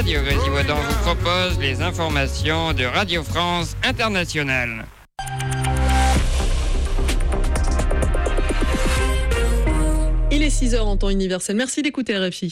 Radio Grésivaudan vous propose les informations de Radio France Internationale. Il est 6h en temps universel. Merci d'écouter RFI.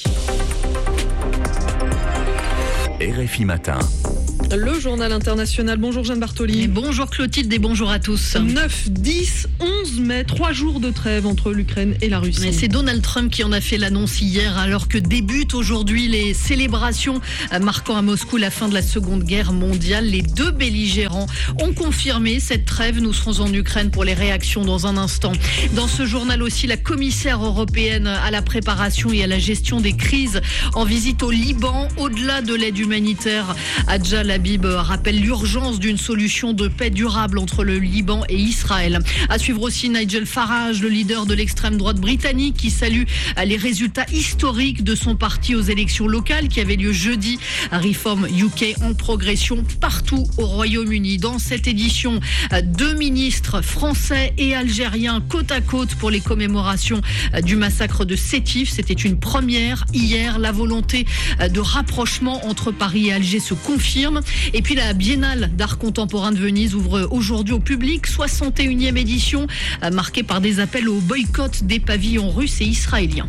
RFI Matin. Le journal international. Bonjour Jeanne Bartoli. Et bonjour Clotilde et bonjour à tous. 9, 10, 11 mai, 3 jours de trêve entre l'Ukraine et la Russie. Et c'est Donald Trump qui en a fait l'annonce hier, alors que débutent aujourd'hui les célébrations marquant à Moscou la fin de la Seconde Guerre mondiale. Les deux belligérants ont confirmé cette trêve. Nous serons en Ukraine pour les réactions dans un instant. Dans ce journal aussi, la commissaire européenne à la préparation et à la gestion des crises en visite au Liban. Au-delà de l'aide humanitaire, Adja Labib rappelle l'urgence d'une solution de paix durable entre le Liban et Israël. À suivre aussi Nigel Farage, le leader de l'extrême droite britannique, qui salue les résultats historiques de son parti aux élections locales qui avaient lieu jeudi. Reform UK en progression partout au Royaume-Uni. Dans cette édition, 2 ministres français et algériens côte à côte pour les commémorations du massacre de Sétif. C'était une première hier. La volonté de rapprochement entre Paris et Alger se confirme. Et puis la Biennale d'art contemporain de Venise ouvre aujourd'hui au public, 61e édition, marquée par des appels au boycott des pavillons russes et israéliens.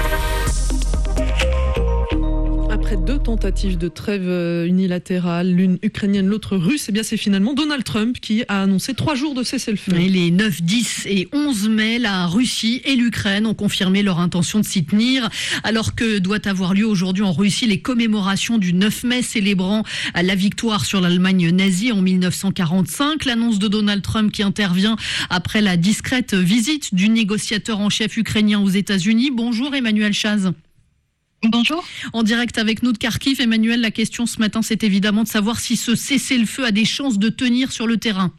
Après 2 tentatives de trêve unilatérale, l'une ukrainienne, l'autre russe, eh bien c'est finalement Donald Trump qui a annoncé 3 jours de cessez-le-feu. Et les 9, 10 et 11 mai, la Russie et l'Ukraine ont confirmé leur intention de s'y tenir, alors que doit avoir lieu aujourd'hui en Russie les commémorations du 9 mai célébrant la victoire sur l'Allemagne nazie en 1945. L'annonce de Donald Trump qui intervient après la discrète visite du négociateur en chef ukrainien aux États-Unis. Bonjour Emmanuel Chaz. Bonjour. En direct avec nous de Kharkiv, Emmanuel, la question ce matin, c'est évidemment de savoir si ce cessez-le-feu a des chances de tenir sur le terrain.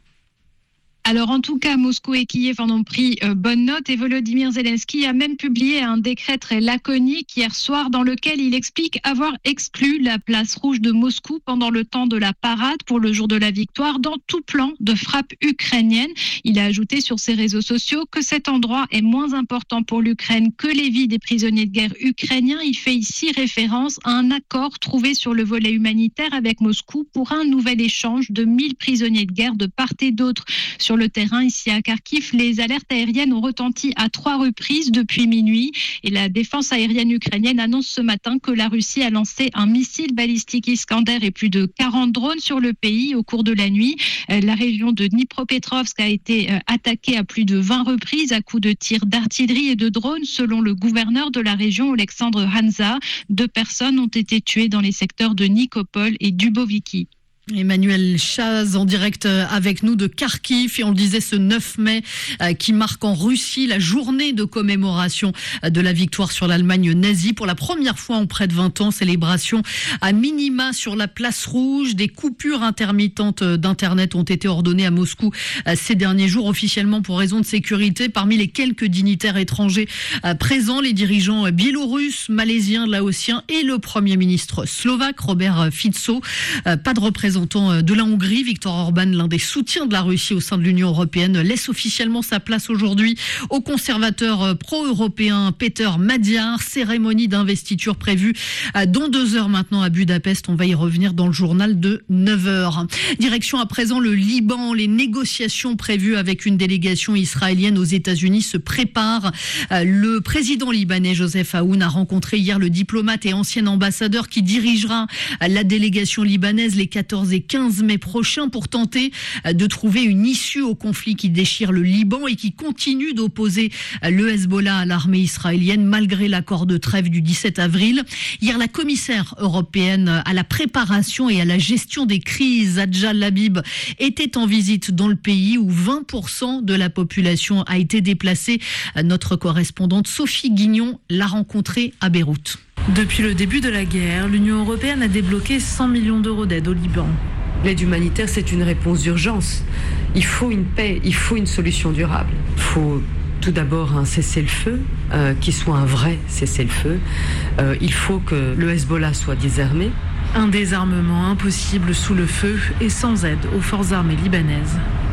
Alors en tout cas, Moscou et Kiev en ont pris bonne note et Volodymyr Zelensky a même publié un décret très laconique hier soir dans lequel il explique avoir exclu la place rouge de Moscou pendant le temps de la parade pour le jour de la victoire dans tout plan de frappe ukrainienne. Il a ajouté sur ses réseaux sociaux que cet endroit est moins important pour l'Ukraine que les vies des prisonniers de guerre ukrainiens. Il fait ici référence à un accord trouvé sur le volet humanitaire avec Moscou pour un nouvel échange de 1000 prisonniers de guerre de part et d'autre. Sur le terrain, ici à Kharkiv, les alertes aériennes ont retenti à 3 reprises depuis minuit et la défense aérienne ukrainienne annonce ce matin que la Russie a lancé un missile balistique Iskander et plus de 40 drones sur le pays au cours de la nuit. La région de Dnipropetrovsk a été attaquée à plus de 20 reprises à coups de tirs d'artillerie et de drones, selon le gouverneur de la région, Alexandre Hanza. 2 personnes ont été tuées dans les secteurs de Nikopol et Duboviki. Emmanuel Chaz en direct avec nous de Kharkiv, et on le disait, ce 9 mai qui marque en Russie la journée de commémoration de la victoire sur l'Allemagne nazie. Pour la première fois en près de 20 ans, célébration à minima sur la place rouge. Des coupures intermittentes d'internet ont été ordonnées à Moscou ces derniers jours, officiellement pour raison de sécurité. Parmi les quelques dignitaires étrangers présents, les dirigeants biélorusses, malaisiens, laotiens et le Premier ministre slovaque Robert Fico. Pas de représentant de la Hongrie, Viktor Orban, l'un des soutiens de la Russie au sein de l'Union européenne, laisse officiellement sa place aujourd'hui au conservateur pro-européen Peter Magyar. Cérémonie d'investiture prévue dans 2 heures maintenant à Budapest. On va y revenir dans le journal de 9 heures. Direction à présent le Liban. Les négociations prévues avec une délégation israélienne aux États-Unis se préparent. Le président libanais Joseph Aoun a rencontré hier le diplomate et ancien ambassadeur qui dirigera la délégation libanaise les 14 et 15 mai prochains pour tenter de trouver une issue au conflit qui déchire le Liban et qui continue d'opposer le Hezbollah à l'armée israélienne malgré l'accord de trêve du 17 avril. Hier, la commissaire européenne à la préparation et à la gestion des crises, Adja Labib, était en visite dans le pays où 20% de la population a été déplacée. Notre correspondante Sophie Guignon l'a rencontrée à Beyrouth. Depuis le début de la guerre, l'Union européenne a débloqué 100 millions d'euros d'aide au Liban. L'aide humanitaire, c'est une réponse d'urgence. Il faut une paix, il faut une solution durable. Il faut tout d'abord un cessez-le-feu, qui soit un vrai cessez-le-feu. Il faut que le Hezbollah soit désarmé. Un désarmement impossible sous le feu et sans aide aux forces armées libanaises.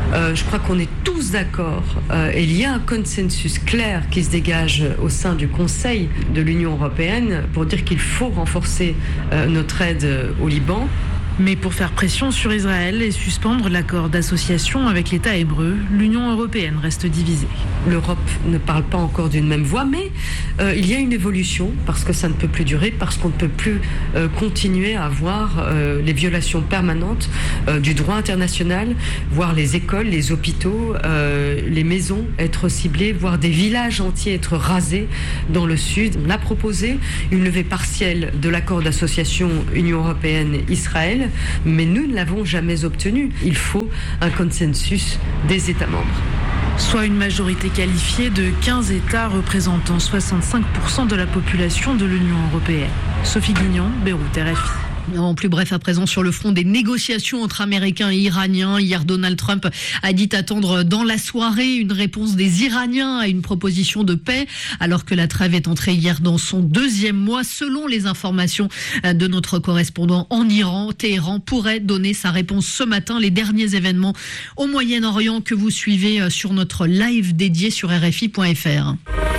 Je crois qu'on est tous d'accord. Et il y a un consensus clair qui se dégage au sein du Conseil de l'Union européenne pour dire qu'il faut renforcer notre aide au Liban. Mais pour faire pression sur Israël et suspendre l'accord d'association avec l'État hébreu, l'Union européenne reste divisée. L'Europe ne parle pas encore d'une même voix, mais il y a une évolution parce que ça ne peut plus durer, parce qu'on ne peut plus continuer à voir les violations permanentes du droit international, voir les écoles, les hôpitaux, les maisons être ciblées, voir des villages entiers être rasés dans le sud. On a proposé une levée partielle de l'accord d'association Union européenne-Israël, mais nous ne l'avons jamais obtenu. Il faut un consensus des États membres. Soit une majorité qualifiée de 15 États représentant 65% de la population de l'Union européenne. Sophie Guignon, Beyrouth, RFI. En plus bref, à présent, sur le front des négociations entre Américains et Iraniens, hier Donald Trump a dit attendre dans la soirée une réponse des Iraniens à une proposition de paix, alors que la trêve est entrée hier dans son 2e mois. Selon les informations de notre correspondant en Iran, Téhéran pourrait donner sa réponse ce matin. Les derniers événements au Moyen-Orient que vous suivez sur notre live dédié sur RFI.fr.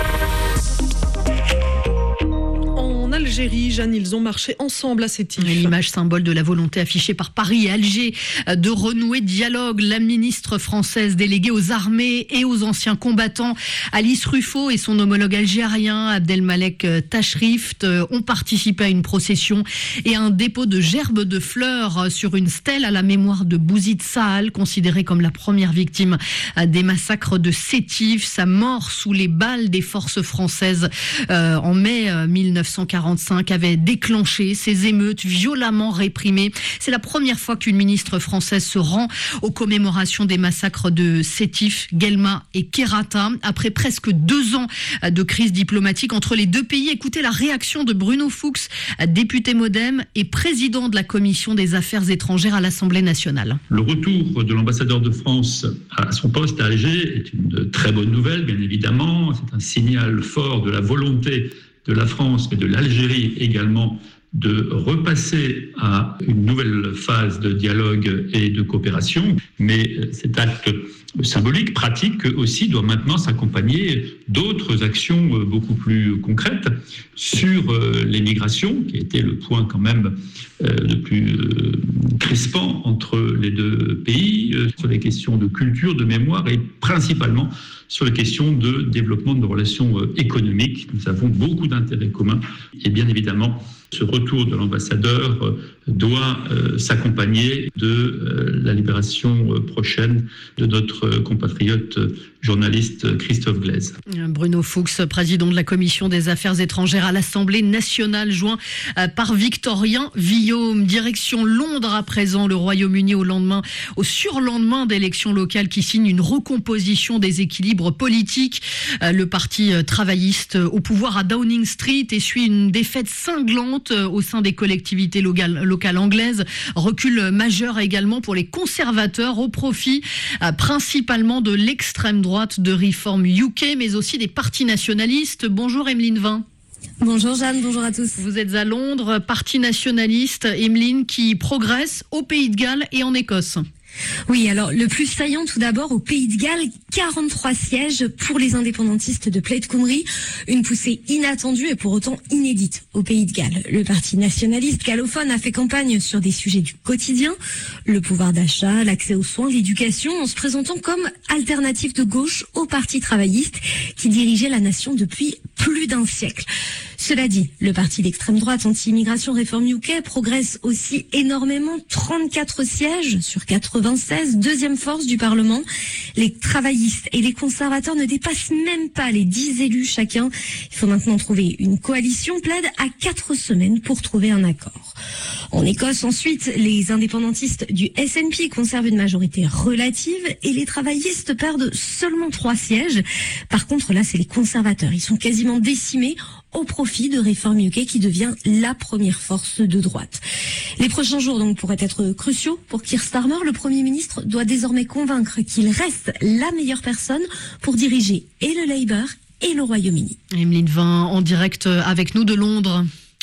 Algérie, Jeanne, ils ont marché ensemble à Sétif. L'image symbole de la volonté affichée par Paris et Alger de renouer dialogue. La ministre française déléguée aux armées et aux anciens combattants, Alice Ruffo, et son homologue algérien, Abdelmalek Tachrift, ont participé à une procession et à un dépôt de gerbes de fleurs sur une stèle à la mémoire de Bouzid Sahal, considéré comme la première victime des massacres de Sétif. Sa mort sous les balles des forces françaises en mai 1945 avait déclenché ces émeutes violemment réprimées. C'est la première fois qu'une ministre française se rend aux commémorations des massacres de Sétif, Guelma et Kerata. Après presque 2 ans de crise diplomatique entre les deux pays, écoutez la réaction de Bruno Fuchs, député Modem et président de la Commission des Affaires étrangères à l'Assemblée nationale. Le retour de l'ambassadeur de France à son poste à Alger est une très bonne nouvelle, bien évidemment. C'est un signal fort de la volonté de la France, mais de l'Algérie également, de repasser à une nouvelle phase de dialogue et de coopération. Mais cet acte symbolique, pratique aussi, doit maintenant s'accompagner d'autres actions beaucoup plus concrètes sur les migrations, qui était le point quand même le plus crispant entre les deux pays, sur les questions de culture, de mémoire et principalement sur les questions de développement de nos relations économiques. Nous avons beaucoup d'intérêts communs et bien évidemment, ce retour de l'ambassadeur doit s'accompagner de la libération prochaine de notre compatriote journaliste Christophe Glaise. Bruno Fuchs, président de la Commission des Affaires étrangères à l'Assemblée nationale, joint par Victorien Villaume. Direction Londres à présent, le Royaume-Uni au surlendemain d'élections locales qui signent une recomposition des équilibres politiques. Le parti travailliste au pouvoir à Downing Street essuie une défaite cinglante au sein des collectivités locales anglaises. Recul majeur également pour les conservateurs au profit principalement de l'extrême droite de Reform UK, mais aussi des partis nationalistes. Bonjour Emeline Vin. Bonjour Jeanne, bonjour à tous. Vous êtes à Londres, parti nationaliste, Emeline, qui progresse au Pays de Galles et en Écosse. Oui, alors le plus saillant tout d'abord au Pays de Galles, 43 sièges pour les indépendantistes de Plaid Cymru, une poussée inattendue et pour autant inédite au Pays de Galles. Le parti nationaliste gallophone a fait campagne sur des sujets du quotidien, le pouvoir d'achat, l'accès aux soins, l'éducation, en se présentant comme alternative de gauche au parti travailliste qui dirigeait la nation depuis plus d'1 siècle. Cela dit, le parti d'extrême droite anti-immigration Reform UK progresse aussi énormément, 34 sièges sur 96, deuxième force du Parlement. Les travaillistes et les conservateurs ne dépassent même pas les 10 élus chacun. Il faut maintenant trouver une coalition, plaide à 4 semaines pour trouver un accord. En Écosse, ensuite, les indépendantistes du SNP conservent une majorité relative et les travaillistes perdent seulement 3 sièges. Par contre, là, c'est les conservateurs. Ils sont quasiment décimés au profit de Reform UK qui devient la première force de droite. Les prochains jours donc pourraient être cruciaux pour Keir Starmer. Le Premier ministre doit désormais convaincre qu'il reste la meilleure personne pour diriger et le Labour et le Royaume-Uni. Emeline Vin en direct avec nous de Londres.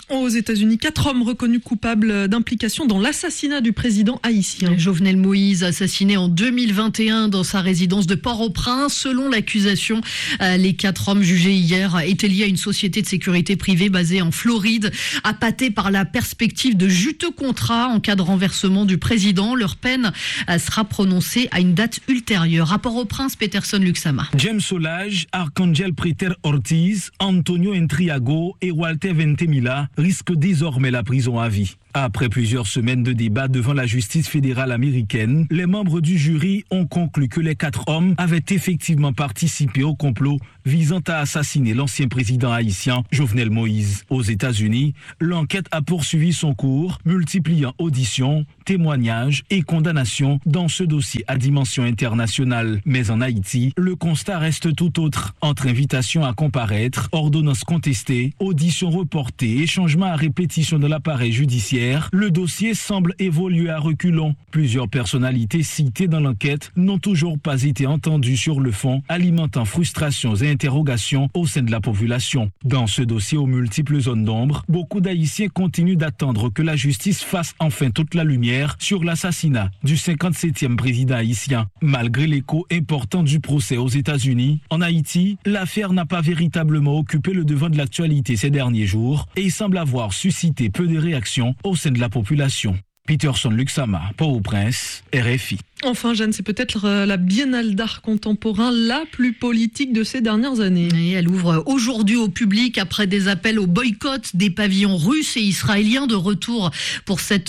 Aux États-Unis, 4 hommes reconnus coupables d'implication dans l'assassinat du président haïtien. Jovenel Moïse, assassiné en 2021 dans sa résidence de Port-au-Prince. Selon l'accusation, les 4 hommes jugés hier étaient liés à une société de sécurité privée basée en Floride, appâtés par la perspective de juteux contrats en cas de renversement du président. Leur peine sera prononcée à une date ultérieure. À Port-au-Prince, Peterson Luxama. James Solage, Arcangel Preter Ortiz, Antonio Entriago et Walter Ventimiglia risquent désormais la prison à vie. Après plusieurs semaines de débat devant la justice fédérale américaine, les membres du jury ont conclu que les 4 hommes avaient effectivement participé au complot visant à assassiner l'ancien président haïtien Jovenel Moïse. Aux États-Unis, l'enquête a poursuivi son cours, multipliant auditions, témoignages et condamnations dans ce dossier à dimension internationale. Mais en Haïti, le constat reste tout autre. Entre invitations à comparaître, ordonnances contestées, auditions reportées et changements à répétition de l'appareil judiciaire, le dossier semble évoluer à reculons. Plusieurs personnalités citées dans l'enquête n'ont toujours pas été entendues sur le fond, alimentant frustrations et interrogations au sein de la population. Dans ce dossier aux multiples zones d'ombre, beaucoup d'Haïtiens continuent d'attendre que la justice fasse enfin toute la lumière sur l'assassinat du 57e président haïtien. Malgré l'écho important du procès aux États-Unis, en Haïti, l'affaire n'a pas véritablement occupé le devant de l'actualité ces derniers jours et il semble avoir suscité peu de réactions au sein de la population. Peterson Luxama, Port-au-Prince, RFI. Enfin, Jeanne, c'est peut-être la Biennale d'art contemporain la plus politique de ces dernières années. Et elle ouvre aujourd'hui au public après des appels au boycott des pavillons russes et israéliens de retour pour cette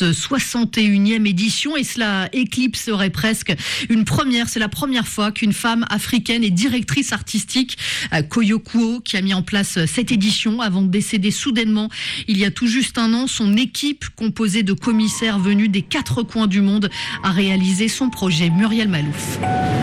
61e édition. Et cela éclipserait presque une première. C'est la première fois qu'une femme africaine est directrice artistique. Koyo Kuo, qui a mis en place cette édition avant de décéder soudainement il y a tout juste un an. Son équipe, composée de commissaires venus des 4 coins du monde, a réalisé son projet. Muriel Malouf.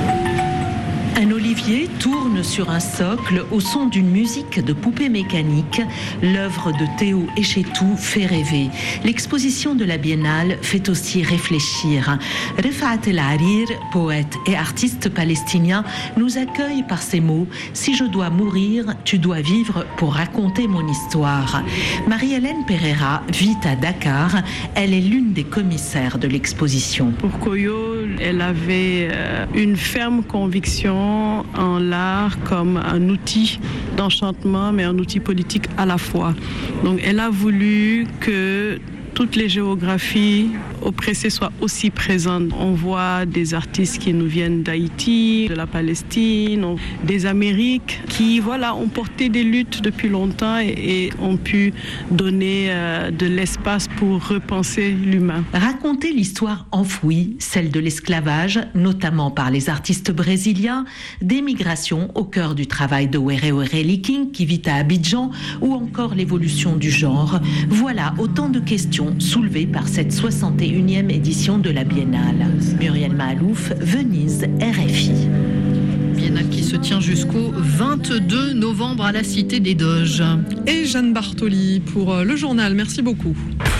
Un olivier tourne sur un socle au son d'une musique de poupée mécanique. L'œuvre de Théo Echetou fait rêver. L'exposition de la Biennale fait aussi réfléchir. Refaat El Harir, poète et artiste palestinien, nous accueille par ces mots « Si je dois mourir, tu dois vivre pour raconter mon histoire ». Marie-Hélène Pereira vit à Dakar. Elle est l'une des commissaires de l'exposition. Pour Koyo, elle avait une ferme conviction en l'art comme un outil d'enchantement, mais un outil politique à la fois. Donc elle a voulu que toutes les géographies oppressées soient aussi présentes. On voit des artistes qui nous viennent d'Haïti, de la Palestine, des Amériques, qui ont porté des luttes depuis longtemps et ont pu donner de l'espace pour repenser l'humain. Raconter l'histoire enfouie, celle de l'esclavage, notamment par les artistes brésiliens, des migrations au cœur du travail de Were Were Liking qui vit à Abidjan, ou encore l'évolution du genre. Voilà autant de questions soulevées par cette 61e édition de la Biennale. Muriel Malouf, Venise, RFI. Biennale qui se tient jusqu'au 22 novembre à la Cité des Doges. Et Jeanne Bartoli pour le journal. Merci beaucoup.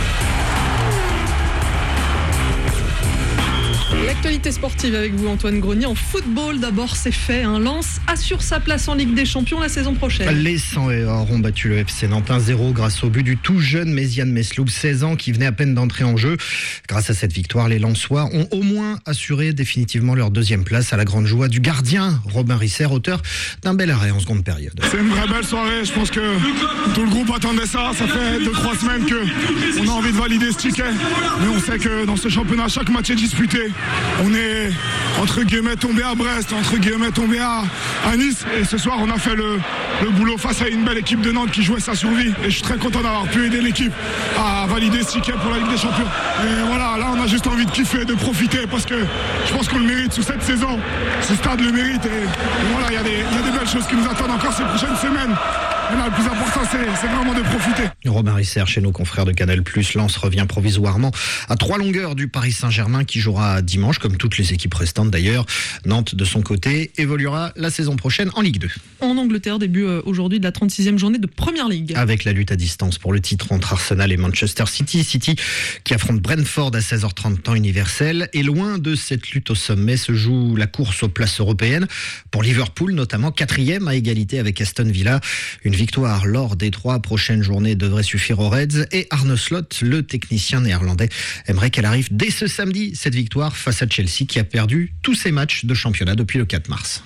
L'actualité sportive avec vous, Antoine Grenier. En football, d'abord, c'est fait. Lens assure sa place en Ligue des Champions la saison prochaine. Les 100 et or ont battu le FC Nantes 1-0 grâce au but du tout jeune Méziane Mesloub, 16 ans, qui venait à peine d'entrer en jeu. Grâce à cette victoire, les Lensois ont au moins assuré définitivement leur 2e place à la grande joie du gardien Robin Risser, auteur d'un bel arrêt en seconde période. C'est une vraie belle soirée. Je pense que tout le groupe attendait ça. Ça fait 2-3 semaines qu'on a envie de valider ce ticket. Mais on sait que dans ce championnat, chaque match est disputé. On est entre guillemets tombé à Brest, entre guillemets tombé à Nice. Et ce soir, on a fait le boulot face à une belle équipe de Nantes qui jouait sa survie. Et je suis très content d'avoir pu aider l'équipe à valider ce ticket pour la Ligue des Champions. Et voilà, là, on a juste envie de kiffer, de profiter parce que je pense qu'on le mérite sous cette saison. Ce stade le mérite. Et voilà, il y a des belles choses qui nous attendent encore ces prochaines semaines. Et là, le plus important, c'est vraiment de profiter. Robin Risser, chez nos confrères de Canal+, Lens revient provisoirement à 3 longueurs du Paris Saint-Germain qui jouera dimanche, comme toutes les équipes restantes d'ailleurs. Nantes, de son côté, évoluera la saison prochaine en Ligue 2. En Angleterre, début aujourd'hui de la 36e journée de Première Ligue. Avec la lutte à distance pour le titre entre Arsenal et Manchester City. City qui affronte Brentford à 16h30 temps universel. Et loin de cette lutte au sommet se joue la course aux places européennes. Pour Liverpool notamment, 4e à égalité avec Aston Villa. Une Une victoire lors des 3 prochaines journées devrait suffire aux Reds et Arne Slot, le technicien néerlandais, aimerait qu'elle arrive dès ce samedi, cette victoire face à Chelsea qui a perdu tous ses matchs de championnat depuis le 4 mars.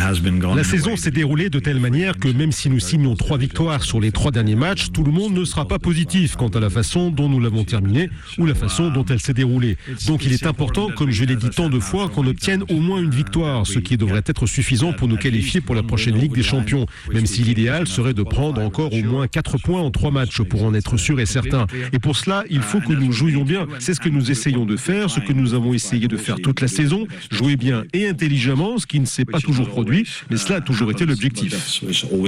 La saison s'est déroulée de telle manière que même si nous signons 3 victoires sur les 3 derniers matchs, tout le monde ne sera pas positif quant à la façon dont nous l'avons terminée ou la façon dont elle s'est déroulée. Donc il est important, comme je l'ai dit tant de fois, qu'on obtienne au moins une victoire, ce qui devrait être suffisant pour nous qualifier pour la prochaine Ligue des Champions, même si l'idéal serait de prendre encore au moins 4 points en 3 matchs pour en être sûr et certain. Et pour cela, il faut que nous jouions bien. C'est ce que nous essayons de faire, ce que nous avons essayé de faire toute la saison, jouer bien et intelligemment, ce qui ne s'est pas toujours produit, mais cela a toujours été l'objectif.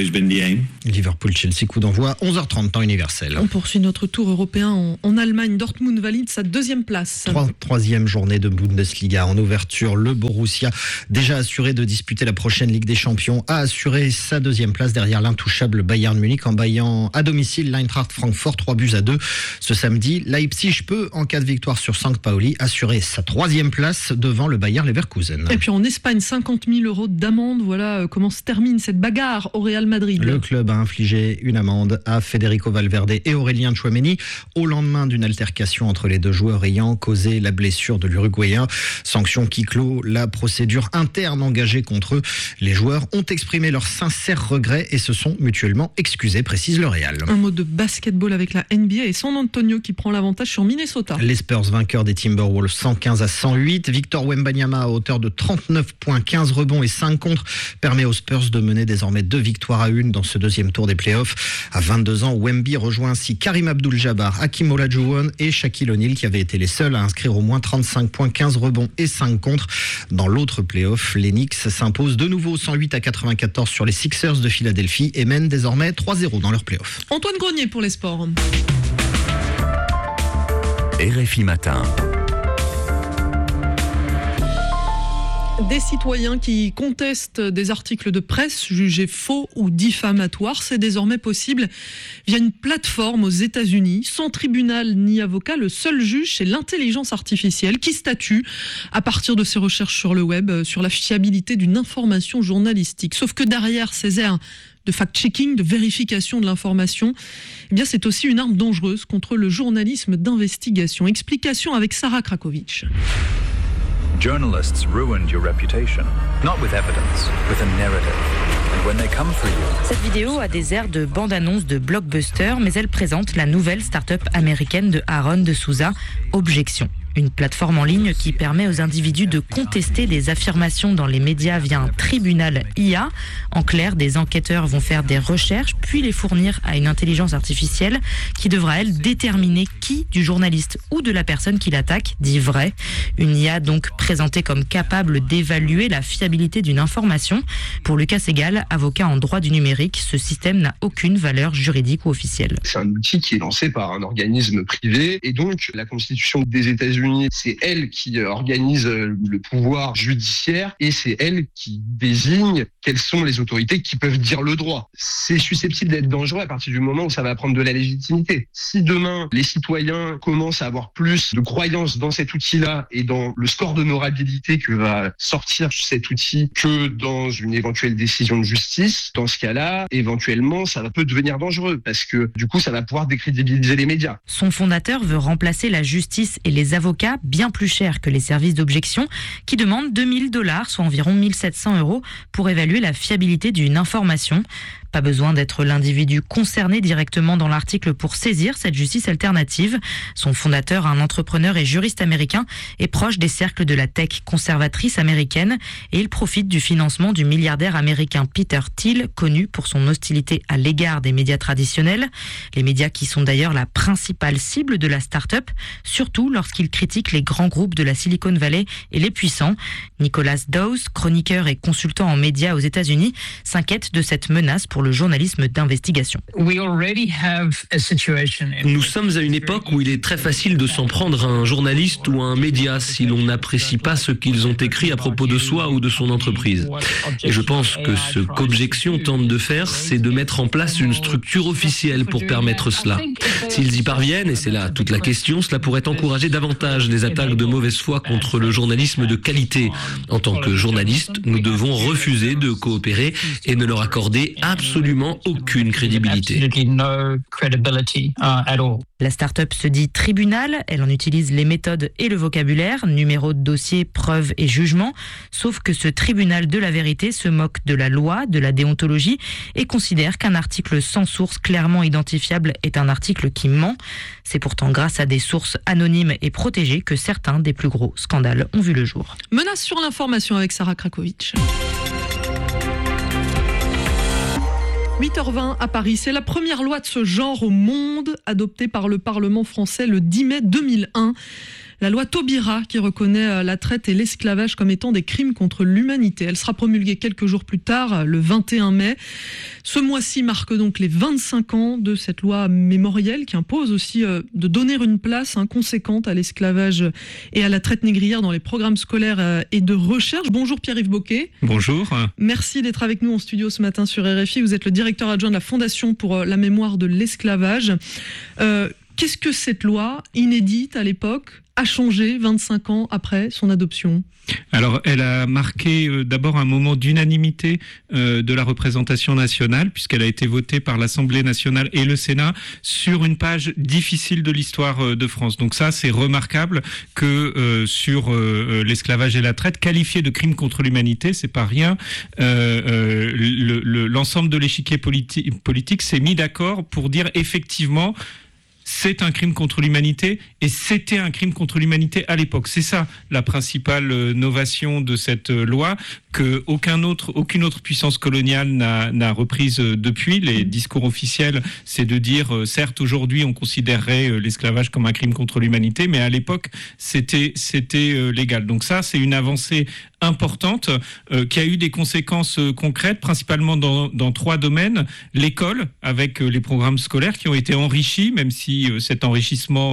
Liverpool-Chelsea, coup d'envoi 11h30 temps universel. On poursuit notre tour européen en Allemagne. Dortmund valide sa 2e place. Troisième journée de Bundesliga en ouverture. Le Borussia, déjà assuré de disputer la prochaine Ligue des Champions, a assuré sa 2e place derrière l'intouchable Bayern Munich en battant à domicile l'Eintracht Francfort 3-2. Ce samedi, Leipzig peut, en cas de victoire sur St. Pauli, assurer sa 3e place devant le Bayer Leverkusen. Et puis en Espagne, 50 000 € d'amende. Voilà comment se termine cette bagarre au Real Madrid. Le club a infligé une amende à Federico Valverde et Aurélien Tchouaméni au lendemain d'une altercation entre les 2 joueurs ayant causé la blessure de l'Uruguayen. Sanction qui clôt la procédure interne engagée contre eux. Les joueurs ont exprimé leurs sincères regrets et se sont mutuellement excusés, précise le Real. Un mot de basketball avec la NBA et San Antonio qui prend l'avantage sur Minnesota. Les Spurs vainqueurs des Timberwolves 115-108. Victor Wembanyama à hauteur de 39 points, 15 rebonds et 5 contres permet aux Spurs de mener désormais 2 victoires à 1 dans ce 2e tour des playoffs. À 22 ans, Wemby rejoint ainsi Karim Abdul-Jabbar, Hakeem Olajuwon et Shaquille O'Neal qui avaient été les seuls à inscrire au moins 35 points, 15 rebonds et 5 contres. Dans l'autre playoff, les Knicks s'imposent de nouveau 108-94 sur les Sixers de Philadelphie et mènent désormais 3-0 dans leur playoff. Antoine Grenier pour les sports. RFI Matin. Des citoyens qui contestent des articles de presse jugés faux ou diffamatoires, c'est désormais possible via une plateforme aux États-Unis. Sans tribunal ni avocat, le seul juge, c'est l'intelligence artificielle qui statue à partir de ses recherches sur le web sur la fiabilité d'une information journalistique. Sauf que derrière ces airs de fact-checking, de vérification de l'information, eh bien c'est aussi une arme dangereuse contre le journalisme d'investigation. Explication avec Sarah Krakowicz. Journalists ruined your reputation, not with evidence, with a narrative. And when they come for you... Cette vidéo a des airs de bande-annonce de blockbuster, mais elle présente la nouvelle start-up américaine de Aaron de Souza, Objection. Une plateforme en ligne qui permet aux individus de contester des affirmations dans les médias via un tribunal IA. En clair, des enquêteurs vont faire des recherches, puis les fournir à une intelligence artificielle qui devra, elle, déterminer qui du journaliste ou de la personne qui l'attaque dit vrai. Une IA donc présentée comme capable d'évaluer la fiabilité d'une information. Pour Lucas Segal, avocat en droit du numérique, ce système n'a aucune valeur juridique ou officielle. C'est un outil qui est lancé par un organisme privé et donc la Constitution des États-Unis, c'est elle qui organise le pouvoir judiciaire et c'est elle qui désigne quelles sont les autorités qui peuvent dire le droit. C'est susceptible d'être dangereux à partir du moment où ça va prendre de la légitimité. Si demain, les citoyens commencent à avoir plus de croyance dans cet outil-là et dans le score d'honorabilité que va sortir cet outil que dans une éventuelle décision de justice, dans ce cas-là, éventuellement, ça peut devenir dangereux parce que du coup, ça va pouvoir décrédibiliser les médias. Son fondateur veut remplacer la justice et les avocats bien plus cher que les services d'objection qui demandent $2 000, soit environ 1 700 € pour évaluer la fiabilité d'une information. Pas besoin d'être l'individu concerné directement dans l'article pour saisir cette justice alternative. Son fondateur, un entrepreneur et juriste américain, est proche des cercles de la tech conservatrice américaine et il profite du financement du milliardaire américain Peter Thiel, connu pour son hostilité à l'égard des médias traditionnels. Les médias qui sont d'ailleurs la principale cible de la start-up, surtout lorsqu'ils critiquent les grands groupes de la Silicon Valley et les puissants. Nicolas Dawes, chroniqueur et consultant en médias aux États-Unis, s'inquiète de cette menace pour le journalisme d'investigation. Nous sommes à une époque où il est très facile de s'en prendre à un journaliste ou à un média si l'on n'apprécie pas ce qu'ils ont écrit à propos de soi ou de son entreprise. Et je pense que ce qu'Objection tente de faire, c'est de mettre en place une structure officielle pour permettre cela. S'ils y parviennent, et c'est là toute la question, cela pourrait encourager davantage les attaques de mauvaise foi contre le journalisme de qualité. En tant que journalistes, nous devons refuser de coopérer et ne leur accorder absolument absolument aucune crédibilité. La start-up se dit tribunal, elle en utilise les méthodes et le vocabulaire, numéro de dossier, preuves et jugements, sauf que ce tribunal de la vérité se moque de la loi, de la déontologie et considère qu'un article sans source clairement identifiable est un article qui ment. C'est pourtant grâce à des sources anonymes et protégées que certains des plus gros scandales ont vu le jour. Menace sur l'information avec Sarah Krakovic. 8h20 à Paris, c'est la première loi de ce genre au monde adoptée par le Parlement français le 10 mai 2001. La loi Taubira qui reconnaît la traite et l'esclavage comme étant des crimes contre l'humanité. Elle sera promulguée quelques jours plus tard, le 21 mai. Ce mois-ci marque donc les 25 ans de cette loi mémorielle qui impose aussi de donner une place conséquente à l'esclavage et à la traite négrière dans les programmes scolaires et de recherche. Bonjour Pierre-Yves Bocquet. Bonjour. Merci d'être avec nous en studio ce matin sur RFI. Vous êtes le directeur adjoint de la Fondation pour la mémoire de l'esclavage. Qu'est-ce que cette loi, inédite à l'époque, a changé 25 ans après son adoption ? Alors, elle a marqué d'abord un moment d'unanimité de la représentation nationale, puisqu'elle a été votée par l'Assemblée nationale et le Sénat sur une page difficile de l'histoire de France. Donc ça, c'est remarquable que sur l'esclavage et la traite, qualifié de crime contre l'humanité, c'est pas rien. L'ensemble de l'échiquier politique s'est mis d'accord pour dire effectivement c'est un crime contre l'humanité et c'était un crime contre l'humanité à l'époque. C'est ça la principale novation de cette loi que aucune autre puissance coloniale n'a reprise depuis. Les discours officiels, c'est de dire certes aujourd'hui on considérerait l'esclavage comme un crime contre l'humanité, mais à l'époque c'était légal. Donc ça c'est une avancée importante qui a eu des conséquences concrètes, principalement dans 3 domaines. L'école, avec les programmes scolaires qui ont été enrichis, même si cet enrichissement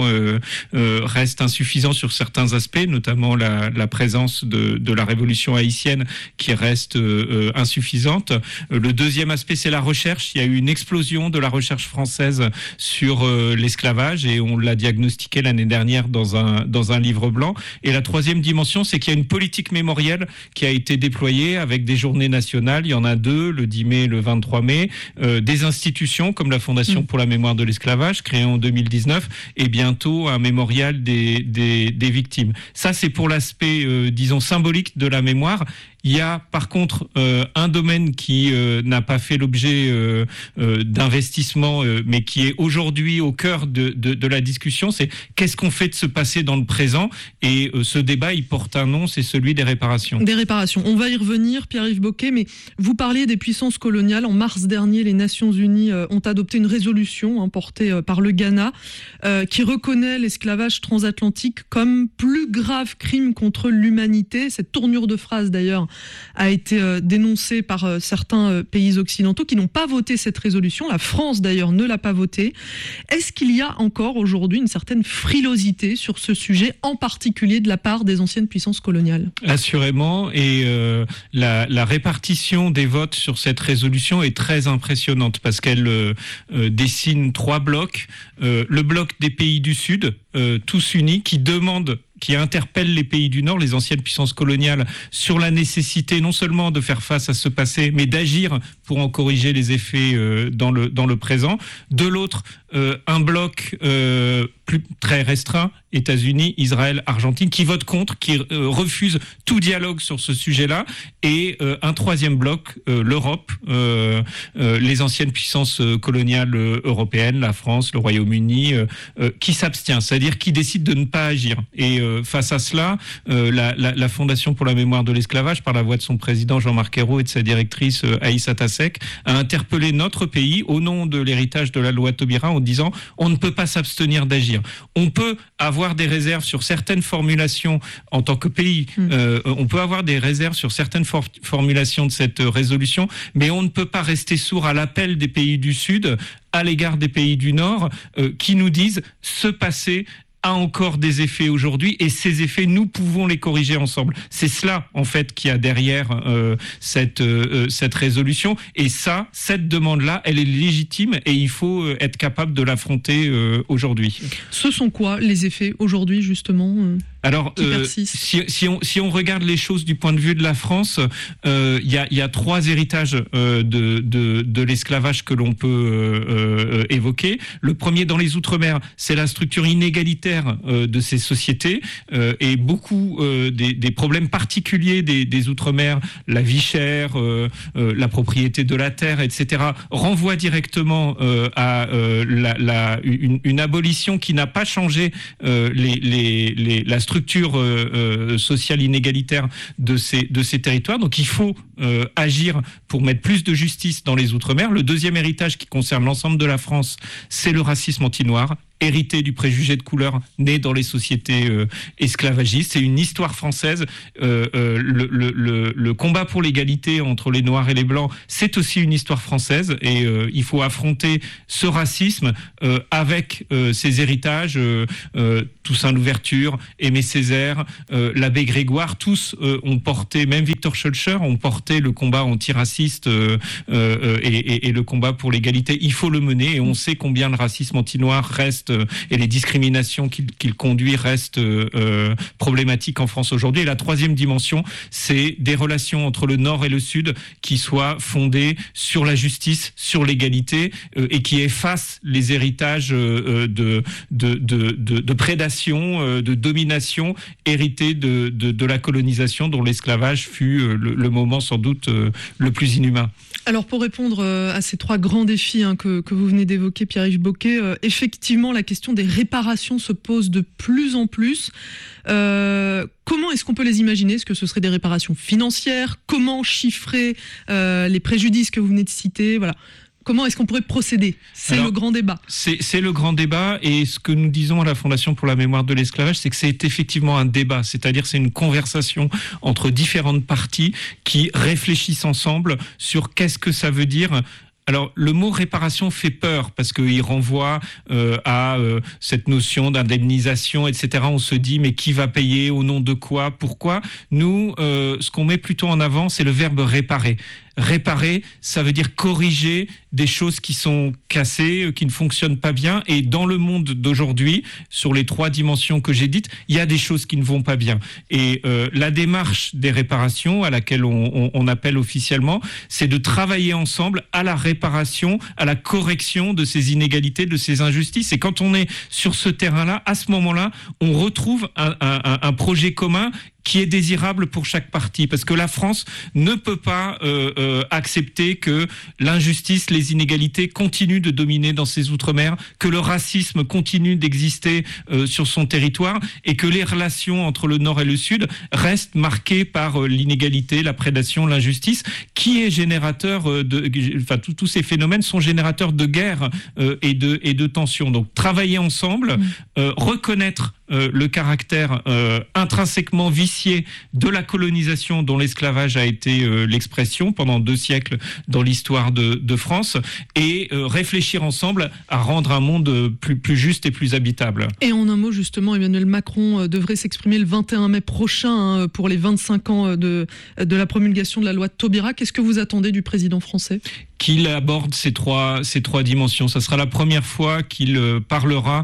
reste insuffisant sur certains aspects, notamment la présence de la révolution haïtienne qui reste insuffisante. Le deuxième aspect, c'est la recherche. Il y a eu une explosion de la recherche française sur l'esclavage et on l'a diagnostiqué l'année dernière dans un livre blanc. Et la troisième dimension, c'est qu'il y a une politique mémorielle qui a été déployée avec des journées nationales. Il y en a 2, le 10 mai et le 23 mai. Des institutions comme la Fondation pour la mémoire de l'esclavage, créée en 2019, et bientôt un mémorial des victimes. Ça, c'est pour l'aspect, disons, symbolique de la mémoire. Il y a par contre un domaine qui n'a pas fait l'objet d'investissement, mais qui est aujourd'hui au cœur de la discussion, c'est qu'est-ce qu'on fait de ce passé dans le présent ? Et ce débat, il porte un nom, c'est celui des réparations. Des réparations. On va y revenir, Pierre-Yves Bocquet, mais vous parliez des puissances coloniales. En mars dernier, les Nations Unies ont adopté une résolution portée par le Ghana qui reconnaît l'esclavage transatlantique comme plus grave crime contre l'humanité. Cette tournure de phrase, d'ailleurs, a été dénoncée par certains pays occidentaux qui n'ont pas voté cette résolution. La France, d'ailleurs, ne l'a pas votée. Est-ce qu'il y a encore aujourd'hui une certaine frilosité sur ce sujet, en particulier de la part des anciennes puissances coloniales ? Assurément, et la répartition des votes sur cette résolution est très impressionnante parce qu'elle dessine 3 blocs. Le bloc des pays du Sud, tous unis, qui interpelle les pays du Nord, les anciennes puissances coloniales, sur la nécessité non seulement de faire face à ce passé, mais d'agir pour en corriger les effets dans le présent. De l'autre, un bloc très restreint, États-Unis, Israël, Argentine, qui vote contre, qui refuse tout dialogue sur ce sujet-là. Et un troisième bloc, l'Europe, les anciennes puissances coloniales européennes, la France, le Royaume-Uni, qui s'abstient, c'est-à-dire qui décide de ne pas agir. Et face à cela, la Fondation pour la mémoire de l'esclavage, par la voix de son président Jean-Marc Ayrault et de sa directrice Aïssa Tassek, a interpellé notre pays au nom de l'héritage de la loi Taubira en disant on ne peut pas s'abstenir d'agir. On peut avoir des réserves sur certaines formulations en tant que pays, on peut avoir des réserves sur certaines formulations de cette résolution, mais on ne peut pas rester sourd à l'appel des pays du Sud à l'égard des pays du Nord qui nous disent ce passé a encore des effets aujourd'hui et ces effets, nous pouvons les corriger ensemble. C'est cela, en fait, qui a derrière cette résolution. Et ça, cette demande-là, elle est légitime et il faut être capable de l'affronter aujourd'hui. Ce sont quoi les effets aujourd'hui, justement ? Alors, si on regarde les choses du point de vue de la France, il y a 3 héritages de l'esclavage que l'on peut évoquer. Le premier, dans les Outre-mer, c'est la structure inégalitaire de ces sociétés et beaucoup des problèmes particuliers des Outre-mer, la vie chère, la propriété de la terre, etc., renvoient directement à une abolition qui n'a pas changé la structure sociale inégalitaire de ces territoires. Donc il faut agir pour mettre plus de justice dans les Outre-mer. Le deuxième héritage qui concerne l'ensemble de la France, c'est le racisme anti-noir, hérité du préjugé de couleur né dans les sociétés esclavagistes. C'est une histoire française. Le combat pour l'égalité entre les Noirs et les Blancs, c'est aussi une histoire française. Et il faut affronter ce racisme avec ses héritages. Toussaint Louverture, Aimé Césaire, l'abbé Grégoire, tous ont porté, même Victor Schœlcher, ont porté le combat antiraciste et le combat pour l'égalité. Il faut le mener et on sait combien le racisme anti-noir reste et les discriminations qu'il conduit restent problématiques en France aujourd'hui. Et la troisième dimension, c'est des relations entre le Nord et le Sud qui soient fondées sur la justice, sur l'égalité et qui effacent les héritages de prédation, de domination hérités de la colonisation dont l'esclavage fut le moment sans doute le plus inhumain. Alors pour répondre à ces 3 grands défis que vous venez d'évoquer, Pierre-Yves Bocquet, effectivement la question des réparations se pose de plus en plus. Comment est-ce qu'on peut les imaginer ? Est-ce que ce seraient des réparations financières ? Comment chiffrer les préjudices que vous venez de citer ? Voilà. Comment est-ce qu'on pourrait procéder ? C'est le grand débat. C'est le grand débat, et ce que nous disons à la Fondation pour la mémoire de l'esclavage, c'est que c'est effectivement un débat, c'est-à-dire c'est une conversation entre différentes parties qui réfléchissent ensemble sur qu'est-ce que ça veut dire. Alors, le mot réparation fait peur parce qu'il renvoie à cette notion d'indemnisation, etc. On se dit, mais qui va payer, au nom de quoi, pourquoi ? Nous, ce qu'on met plutôt en avant, c'est le verbe réparer. Réparer, ça veut dire corriger des choses qui sont cassées, qui ne fonctionnent pas bien. Et dans le monde d'aujourd'hui, sur les 3 dimensions que j'ai dites, il y a des choses qui ne vont pas bien. Et la démarche des réparations, à laquelle on appelle officiellement, c'est de travailler ensemble à la réparation, à la correction de ces inégalités, de ces injustices. Et quand on est sur ce terrain-là, à ce moment-là, on retrouve un projet commun qui est désirable pour chaque partie, parce que la France ne peut pas accepter que l'injustice, les inégalités continuent de dominer dans ses outre-mer, que le racisme continue d'exister sur son territoire, et que les relations entre le Nord et le Sud restent marquées par l'inégalité, la prédation, l'injustice, qui est générateur tous ces phénomènes sont générateurs de guerre et de tensions. Donc travailler ensemble, reconnaître le caractère intrinsèquement vicié de la colonisation dont l'esclavage a été l'expression pendant 2 siècles dans l'histoire de France, et réfléchir ensemble à rendre un monde plus juste et plus habitable. Et en un mot, justement, Emmanuel Macron devrait s'exprimer le 21 mai prochain pour les 25 ans de la promulgation de la loi de Taubira. Qu'est-ce que vous attendez du président français ? Qu'il aborde ces trois dimensions. Ça sera la première fois qu'il parlera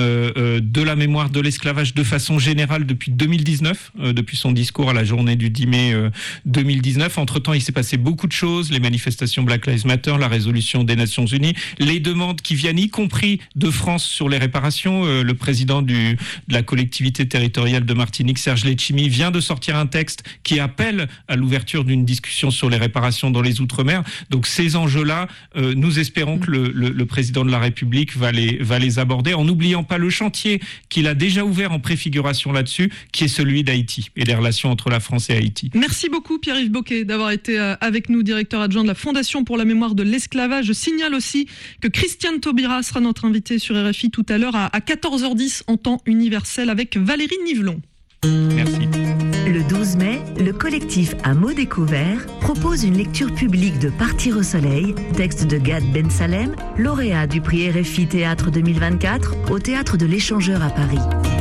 de la mémoire de l'esclavage de façon générale depuis 2019, depuis son discours à la journée du 10 mai 2019. Entre-temps, il s'est passé beaucoup de choses, les manifestations Black Lives Matter, la résolution des Nations Unies, les demandes qui viennent, y compris de France, sur les réparations. Le président de la collectivité territoriale de Martinique, Serge Letchimy, vient de sortir un texte qui appelle à l'ouverture d'une discussion sur les réparations dans les Outre-mer. Donc ces enjeux-là, nous espérons que le président de la République va les aborder, en n'oubliant pas le chantier qu'il a déjà ouvert en préfiguration là-dessus, qui est celui d'Haïti et des relations entre la France et Haïti. Merci beaucoup Pierre-Yves Bocquet d'avoir été avec nous, directeur adjoint de la Fondation pour la mémoire de l'esclavage. Je signale aussi que Christiane Taubira sera notre invitée sur RFI tout à l'heure à 14h10 en temps universel avec Valérie Nivelon. Merci. Le 12 mai, le collectif À mots découverts propose une lecture publique de Partir au soleil, texte de Gad Ben Salem, lauréat du prix RFI Théâtre 2024 au Théâtre de l'Échangeur à Paris.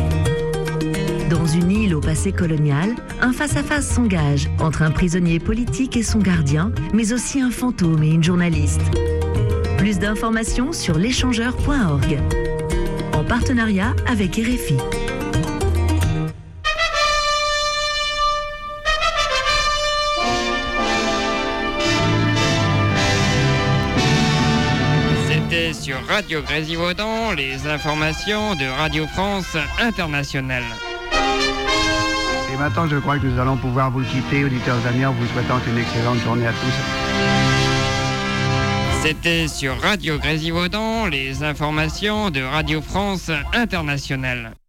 Dans une île au passé colonial, un face-à-face s'engage entre un prisonnier politique et son gardien, mais aussi un fantôme et une journaliste. Plus d'informations sur l'échangeur.org, en partenariat avec RFI. sur Radio Grésivaudan, les informations de Radio France Internationale. Et maintenant, je crois que nous allons pouvoir vous quitter, auditeurs amis, en vous souhaitant une excellente journée à tous. C'était sur Radio Grésivaudan, les informations de Radio France Internationale.